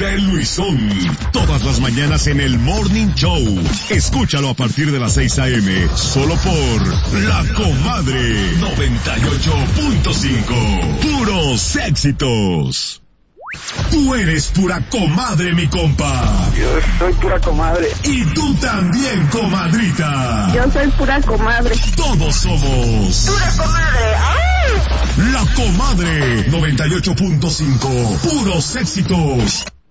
de Luisón. Todas las mañanas en el Morning Show. Escúchalo a partir de las 6 a.m. Solo por La Comadre 98.5. Puros éxitos. Tú eres pura comadre, mi compa. Yo soy pura comadre. Y tú también, comadrita. Yo soy pura comadre. Todos somos Pura comadre. ¡Ay! La Comadre 98.5. Puros éxitos.